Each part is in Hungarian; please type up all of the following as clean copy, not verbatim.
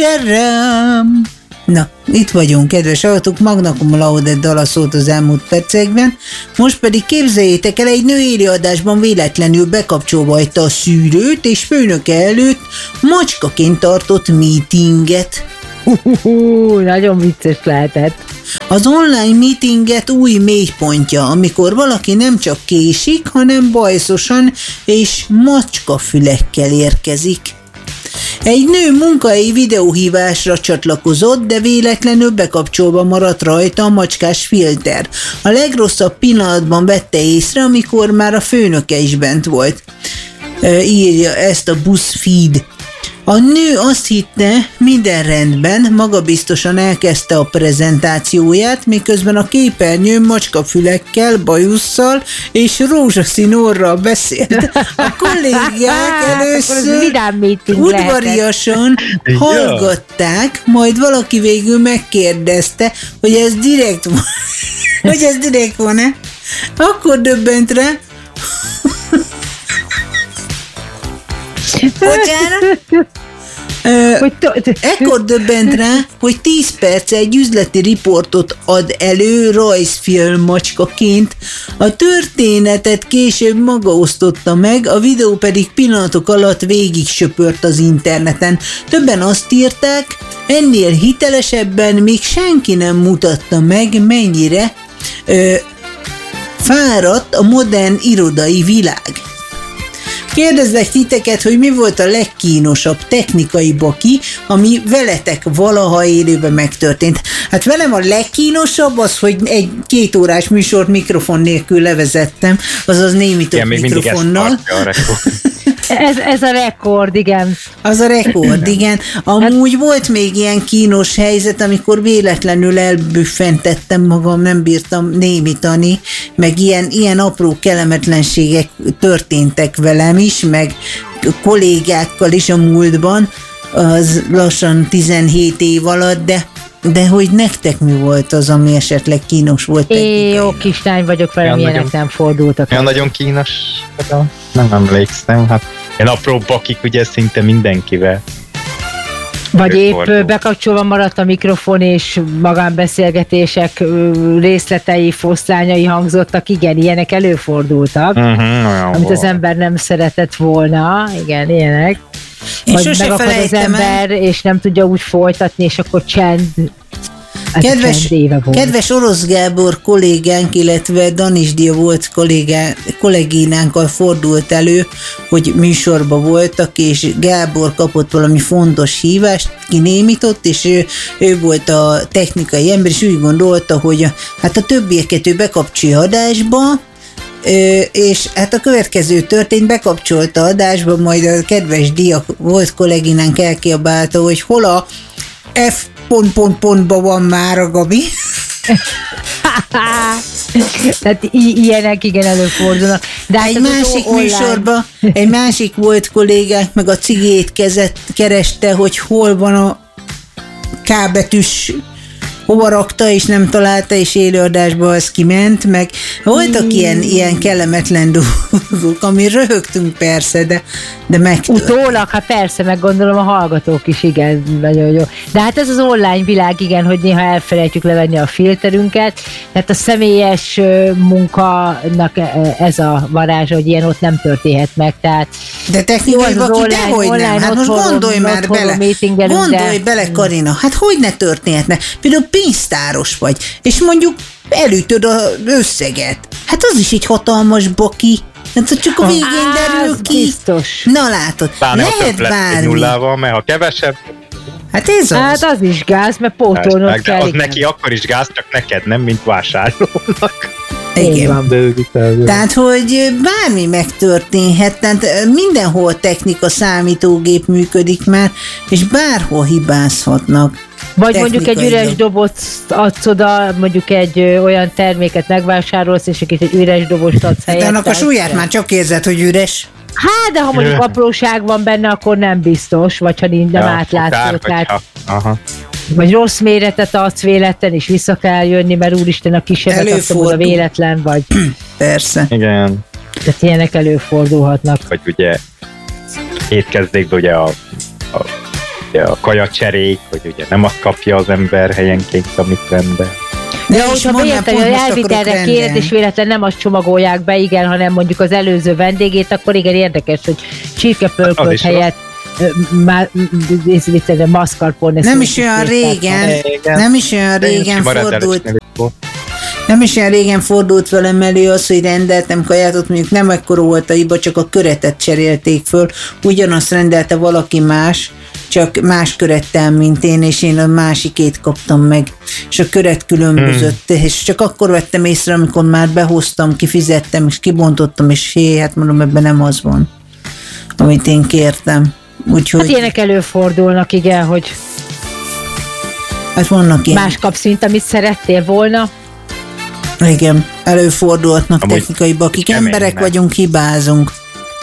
Tidarám! Na, itt vagyunk, kedves hallgatók, Magna Cum Laude dala szólt az elmúlt percekben, most pedig képzeljétek el, egy nő élőadásban véletlenül bekapcsolva hagyta a szűrőt, és főnöke előtt macskaként tartott meetinget. Nagyon vicces lehetett. Az online meetinget új mélypontja, amikor valaki nem csak késik, hanem bajszosan és macskafülekkel érkezik. Egy nő munkahelyi videóhívásra csatlakozott, de véletlenül bekapcsolva maradt rajta a macskás filter. A legrosszabb pillanatban vette észre, amikor már a főnöke is bent volt. Írja ezt a BuzzFeed. A nő azt hitte, minden rendben, magabiztosan elkezdte a prezentációját, miközben a képernyőn macskafülekkel, bajusszal és rózsaszín orral beszélt. A kollégák először udvariasan hallgatták, majd valaki végül megkérdezte, hogy ez direkt van-e? Akkor döbbent rá, ekkor döbbent rá, hogy 10 perc egy üzleti riportot ad elő rajzfilm macskaként. A történetet később maga osztotta meg, a videó pedig pillanatok alatt végig söpört az interneten. Többen azt írták, ennél hitelesebben még senki nem mutatta meg, mennyire fáradt a modern irodai világ. Kérdezlek titeket, hogy mi volt a legkínosabb technikai baki, ami veletek valaha élőben megtörtént. Hát velem a legkínosabb az, hogy egy 2 órás műsort mikrofon nélkül levezettem, azaz némított mikrofonnal. Ez a rekord, igen. Az a rekord, igen. Amúgy volt még ilyen kínos helyzet, amikor véletlenül elbüffentettem magam, nem bírtam némítani, meg ilyen apró kellemetlenségek történtek velem is, meg kollégákkal is a múltban, az lassan 17 év alatt, de hogy nektek mi volt az, ami esetleg kínos volt? Jó kislány vagyok, velem ilyenek nem fordultak. Olyan nagyon kínos, nem emlékszem, hát ilyen apró bakik ugye szinte mindenkivel. Vagy épp bekapcsolva maradt a mikrofon, és magánbeszélgetések részletei, foszlányai hangzottak, igen, ilyenek előfordultak, amit az ember nem szeretett volna, igen, ilyenek. Vagy megakad az ember, és nem tudja úgy folytatni, és akkor csend. Kedves Orosz Gábor kollégánk, illetve Danisdia volt kollégínánkkal fordult elő, hogy műsorban voltak, és Gábor kapott valami fontos hívást, kinémított, és ő volt a technikai ember, és úgy gondolta, hogy hát a többieket ő bekapcsolja adásba, és hát a következő történt, bekapcsolta adásba, majd a kedves Dia volt kollégínánk elkiabálta, hogy hol a F pontban van már a Gabi. Tehát ilyenek igen előfordulnak. De hát egy másik műsorban egy másik volt kollégánk, meg a cigét kereste, hogy hol van a K betűs, hova rakta, és nem találta, és élőadásba az kiment, meg voltak ilyen kellemetlen dolgok, ami röhögtünk persze, de megtört. Utólag, hát persze, meg gondolom a hallgatók is, igen, nagyon jó. De hát ez az online világ, igen, hogy néha elfelejtjük levenni a filterünket, tehát a személyes munkának ez a varázsa, hogy ilyen ott nem történhet meg, tehát... De technikai baki, dehogy nem, hát most gondolj már bele, gondolj bele, Karina, hát hogy ne történhetne? Például pénztáros vagy, és mondjuk elütöd az összeget. Hát az is egy hatalmas baki. Hát csak a végén derül ki. Biztos. Na látod, lehet bármi. Nullával, mert ha kevesebb... Hát ez az. Hát az is gáz, mert pótolnod kell. Az neki akkor is gáz, csak neked nem, mint vásárlónak. Igen. Tehát, hogy bármi megtörténhet, tehát mindenhol technika, számítógép működik már, és bárhol hibázhatnak. Vagy mondjuk egy üres dobozt adsz oda, mondjuk egy olyan terméket megvásárolsz, és egy üres dobozt adsz helyett. De annak a súlyát már csak érzed, hogy üres. Hát, de ha mondjuk apróság van benne, akkor nem biztos, vagy ha nem átlátszó. Vagy rossz méretet adsz véletlen, és vissza kell jönni, mert úristen, a kisebbet adtam oda véletlen, vagy... Persze. Igen. Tehát ilyenek előfordulhatnak. Vagy ugye étkezdékben ugye a a kajacserék, hogy ugye nem azt kapja az ember helyenként, amit rendel. De hogyha beérteni, hogy elvitelre kéred, és véletlen nem azt csomagolják be, igen, hanem mondjuk az előző vendégét, akkor igen, érdekes, hogy csirkepölkölt helyett mascarpone. Nem is olyan régen fordult velem elő az, hogy rendeltem kaját, ott mondjuk nem ekkora volt a hiba, csak a köretet cserélték föl. Ugyanazt rendelte valaki más, csak más körettel, mint én, és én a másikét kaptam meg, és a köret különbözött, és csak akkor vettem észre, amikor már behoztam, kifizettem, és kibontottam, és hát mondom, ebben nem az van, amit én kértem. Úgyhogy... Hát ilyenek előfordulnak, igen, hogy hát vannak ilyen. Más kapsz, mint amit szerettél volna. Igen, előfordulhatnak technikai bakik, emberek vagyunk, hibázunk.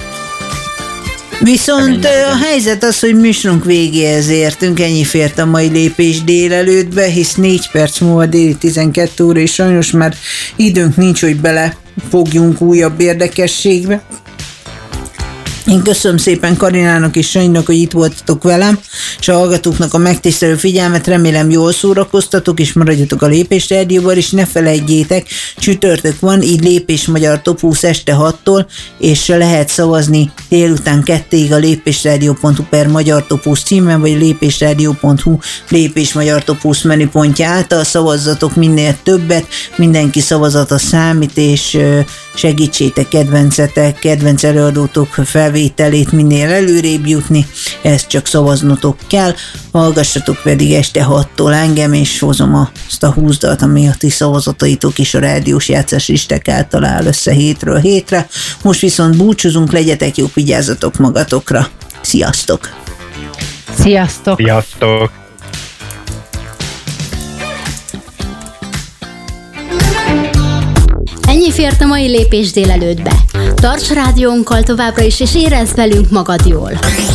Viszont a helyzet az, hogy műsorunk végéhez értünk, ennyi fért a mai lépés délelőttbe, hisz 4 perc múlva déli 12 óra, és sajnos már időnk nincs, hogy belefogjunk újabb érdekességbe. Én köszönöm szépen Karinának és Sanyinak, hogy itt voltatok velem, és a hallgatóknak a megtisztelő figyelmet, remélem jól szórakoztatok, és maradjatok a Lépés Rádióban, és ne felejtjétek, csütörtök van, így Lépés Magyar Top 20 este 6-tól, és lehet szavazni délután 2-ig a lépésradio.hu/Magyar Top 20 címen, vagy lépésradio.hu Lépés Magyar Top 20 menüpontja által, szavazzatok minél többet, mindenki szavazata számít, és segítsétek kedvenc előadótok felvételét minél előrébb jutni, ezt csak szavaznotok kell, hallgassatok pedig este 6-tól engem, és hozom azt a 20 dalt, ami a ti szavazataitok is a rádiós játszás listák által áll össze hétről hétre. Most viszont búcsúzunk, legyetek jók, vigyázzatok magatokra. Sziasztok! Sziasztok! Sziasztok! Ennyi fért a mai Lépés délelőttbe. Tarts rádiónkkal továbbra is, és érezd velünk magad jól.